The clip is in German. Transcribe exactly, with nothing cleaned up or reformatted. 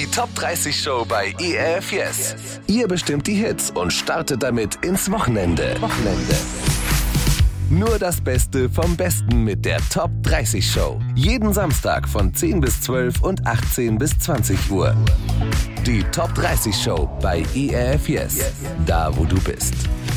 Die Top dreißig Show bei E F Yes. Ihr bestimmt die Hits und startet damit ins Wochenende. Wochenende. Nur das Beste vom Besten mit der Top dreißig Show. Jeden Samstag von zehn bis zwölf und achtzehn bis zwanzig Uhr. Die Top dreißig Show bei E F Yes. Da, wo du bist.